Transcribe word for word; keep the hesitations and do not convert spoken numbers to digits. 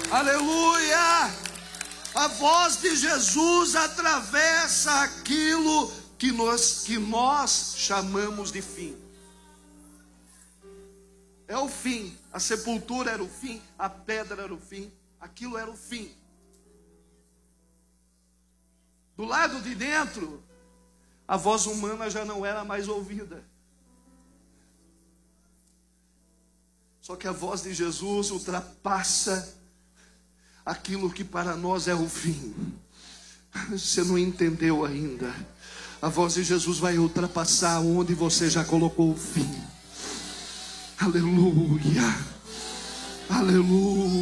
Aleluia! A voz de Jesus atravessa aquilo que nós, que nós chamamos de fim. É o fim. A sepultura era o fim, a pedra era o fim, aquilo era o fim. Do lado de dentro, a voz humana já não era mais ouvida. Só que a voz de Jesus ultrapassa aquilo que para nós é o fim. Você não entendeu ainda. A voz de Jesus vai ultrapassar onde você já colocou o fim. Aleluia. Aleluia.